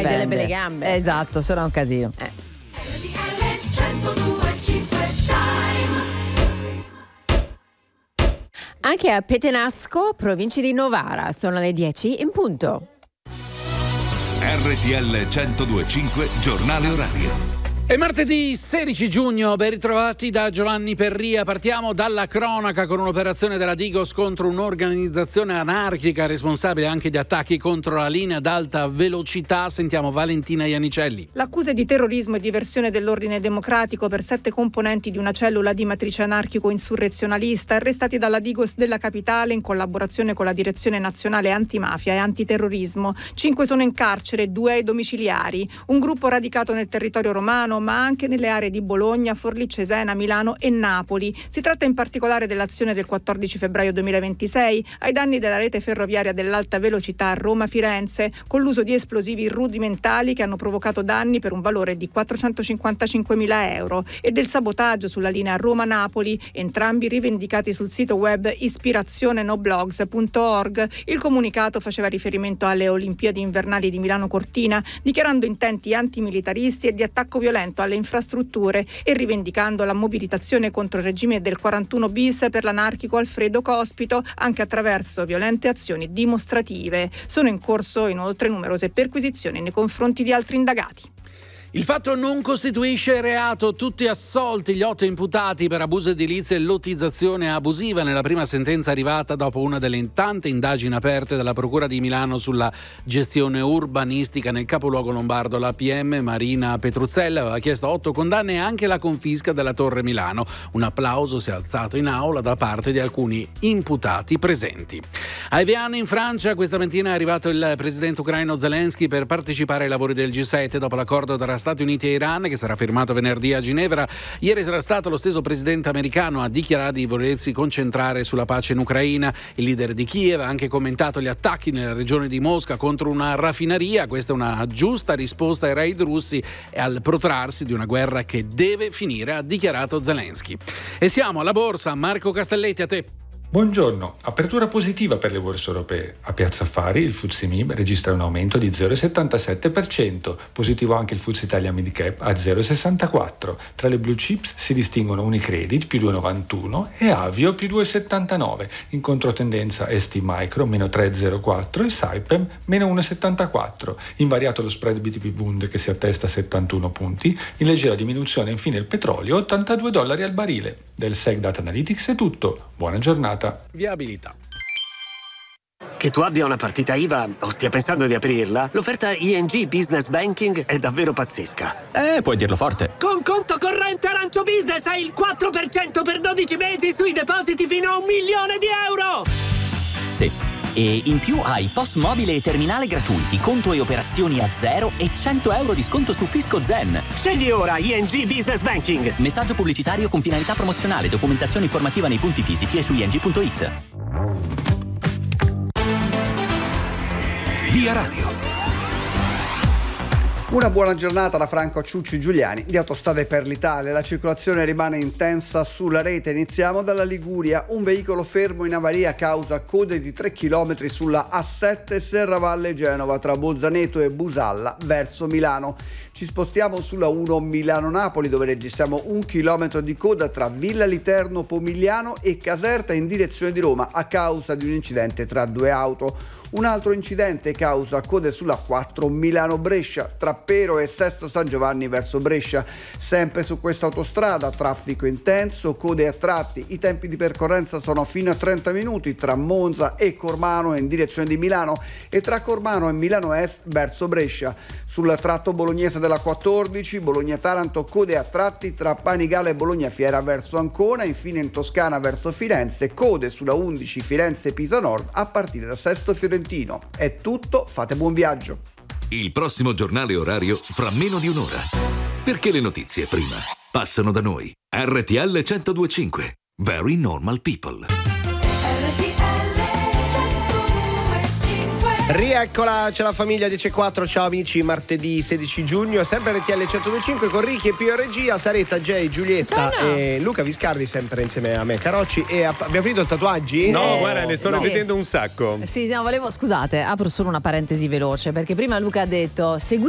delle belle gambe. Esatto, sarà un casino. Anche a Petenasco, provincia di Novara, sono le 10 in punto. RTL 102.5 giornale orario. È martedì 16 giugno, ben ritrovati da Giovanni Perria. Partiamo dalla cronaca con un'operazione della Digos contro un'organizzazione anarchica responsabile anche di attacchi contro la linea ad alta velocità. Sentiamo Valentina Iannicelli. L'accusa di terrorismo e diversione dell'ordine democratico per 7 componenti di una cellula di matrice anarchico-insurrezionalista arrestati dalla Digos della capitale in collaborazione con la Direzione Nazionale Antimafia e Antiterrorismo. 5 sono in carcere, 2 ai domiciliari. Un gruppo radicato nel territorio romano, ma anche nelle aree di Bologna, Forlì Cesena, Milano e Napoli. Si tratta in particolare dell'azione del 14 febbraio 2026 ai danni della rete ferroviaria dell'alta velocità Roma-Firenze, con l'uso di esplosivi rudimentali che hanno provocato danni per un valore di 455.000 euro, e del sabotaggio sulla linea Roma-Napoli, entrambi rivendicati sul sito web ispirazionenoblogs.org. Il comunicato faceva riferimento alle Olimpiadi invernali di Milano Cortina, dichiarando intenti antimilitaristi e di attacco violento alle infrastrutture e rivendicando la mobilitazione contro il regime del 41 bis per l'anarchico Alfredo Cospito, anche attraverso violente azioni dimostrative. Sono in corso inoltre numerose perquisizioni nei confronti di altri indagati. Il fatto non costituisce reato, tutti assolti gli 8 imputati per abuso edilizio e lottizzazione abusiva nella prima sentenza arrivata dopo una delle tante indagini aperte dalla Procura di Milano sulla gestione urbanistica nel capoluogo lombardo. La PM Marina Petruzzella aveva chiesto 8 condanne e anche la confisca della Torre Milano. Un applauso si è alzato in aula da parte di alcuni imputati presenti. A Evian in Francia questa mattina è arrivato il presidente ucraino Zelensky per partecipare ai lavori del G7 dopo l'accordo tra Stati Uniti e Iran che sarà firmato venerdì a Ginevra. Ieri sarà stato lo stesso presidente americano a dichiarare di volersi concentrare sulla pace in Ucraina. Il leader di Kiev ha anche commentato gli attacchi nella regione di Mosca contro una raffineria. Questa è una giusta risposta ai raid russi e al protrarsi di una guerra che deve finire, ha dichiarato Zelensky. E siamo alla borsa. Marco Castelletti, a te. Buongiorno, apertura positiva per le borse europee. A Piazza Affari il FTSE MIB registra un aumento di 0,77%, positivo anche il FTSE Italia Mid Cap a 0,64%. Tra le blue chips si distinguono Unicredit più 2,91 e Avio più 2,79. In controtendenza ST Micro meno 3,04 e Saipem meno 1,74. Invariato lo spread BTP Bund che si attesta a 71 punti, in leggera diminuzione infine il petrolio, $82 al barile. Del Seg Data Analytics è tutto, buona giornata. Viabilità. Che tu abbia una partita IVA o stia pensando di aprirla, l'offerta ING Business Banking è davvero pazzesca. Puoi dirlo forte. Con conto corrente Arancio Business hai il 4% per 12 mesi sui depositi fino a €1 milione. Sì. E in più hai POS mobile e terminale gratuiti, conto e operazioni a zero e €100 di sconto su Fisco Zen. Scegli ora ING Business Banking. Messaggio pubblicitario con finalità promozionale. Documentazione informativa nei punti fisici e su ing.it. Via Radio. Una buona giornata da Franco Ciucci Giuliani di Autostrade per l'Italia. La circolazione rimane intensa sulla rete. Iniziamo dalla Liguria. Un veicolo fermo in avaria causa code di 3 km sulla A7 Serravalle Genova tra Bolzaneto e Busalla verso Milano. Ci spostiamo sulla 1 Milano-Napoli dove registriamo 1 chilometro di coda tra Villa Literno Pomigliano e Caserta in direzione di Roma a causa di un incidente tra 2 auto. Un altro incidente causa code sulla 4 Milano-Brescia tra Pero e Sesto San Giovanni verso Brescia. Sempre su questa autostrada traffico intenso, code a tratti, i tempi di percorrenza sono fino a 30 minuti tra Monza e Cormano in direzione di Milano e tra Cormano e Milano Est verso Brescia. Sul tratto bolognese della 14 Bologna-Taranto code a tratti tra Panigale e Bologna Fiera verso Ancona, infine in Toscana verso Firenze code sulla 11 Firenze-Pisa Nord a partire da Sesto Fiorentino. È tutto, fate buon viaggio. Il prossimo giornale orario fra meno di un'ora. Perché le notizie prima passano da noi. RTL 102.5. Very Normal People. Rieccola, c'è la famiglia 10.4, ciao amici, martedì 16 giugno, sempre RTL 102.5 con Ricky e Pio Regia, Saretta, Jay, Giulietta e Luca Viscardi sempre insieme a me, Carocci. E abbiamo finito i tatuaggi? No, guarda, ne sto ripetendo un sacco. Sì, no, scusate, apro solo una parentesi veloce perché prima Luca ha detto